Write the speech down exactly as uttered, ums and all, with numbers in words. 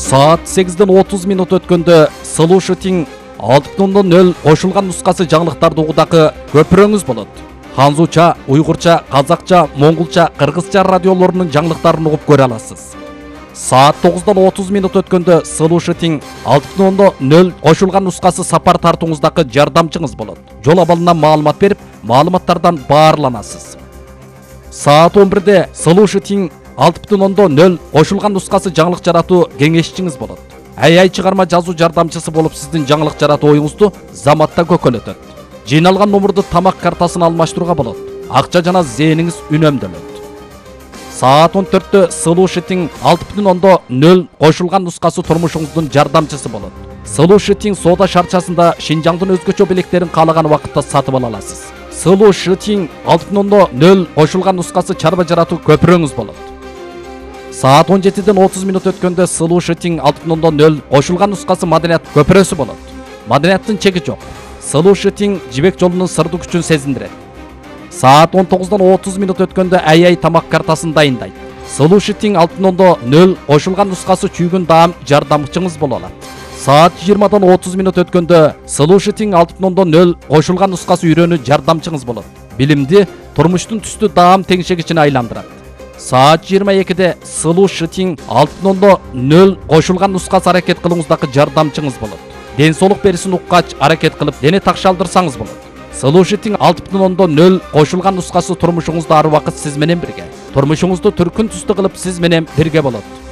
Saat сегизден отуз минут өткөндө Слушатиң алты бүтүн нөл кошулган нускасы жаңылыктарды угудагы көпүрөңүз болот. Ханзуча, уйгурча, казакча, моңгулча, кыргызча радиолорунун жаңылыктарын угуп көрө аласыз. Saat тогуздан отуз минут өткөндө Слушатиң алты бүтүн нөл кошулган нускасы сапар тартууңуздагы жардамчыңыз болот. Жол абалынан маалымат берип, маалыматтардан баарланасыз. Saat он бирде Слушатиң алты бүтүн нөл кошулган нускасы жаңылык жаратуу кеңешчиңиз болот. Ай-ай чыгарма жазуу жардамчысы болуп сиздин жаңылык жаратуу оюңузду заматта көкөлөтөт. Жыйналган номурду тамак картасына алмаштырууга болот. Акча жана зээниңиз үнөмдөлөт. Saat он төрттө Слушатиң алты бүтүн нөл кошулган нускасы турмушуңуздун жардамчысы болот. Слушатиң соода шарчасында Шинжаңдын өзгөчө белектерин каалаган убакытта сатып ала аласыз. Слушатиң алты бүтүн нөл кошулган нускасы чарба жаратуу көпүрөңүз болот. Saat он жетиден отуз минут өткөндө Слушатиң алты бүтүн нөл кошулган нускасы маданият көпүрөсү болот. Маданияттын чеги жок. Слушатиң жибек жолунун сырдуу күчүн сезиндирет. Saat он тогуздан отуз минут өткөндө ай-ай тамак картасын дайындайт. Слушатиң алты бүтүн нөл кошулган нускасы чүйгүн даам жардамчыңыз боло алат. Saat жыйырмадан отуз минут өткөндө Слушатиң алты бүтүн нөл кошулган нускасы үйрөнүү жардамчыңыз болот. Билимди турмуштун түстүү даам теңшегичине айландырат. Saat жыйырма экиде Слушатиң алты бүтүн нөл кошулган нускасы аракет кылууңуздагы жардамчыңыз болот. Ден соолук берисин уккач аракет кылып дене такшалдырсаңыз болот. Слушатиң алты бүтүн нөл кошулган нускасы турмушуңузда ар убакыт сиз менен бирге. Турмушуңузду түркүн түстүү кылып сиз менен бирге болот.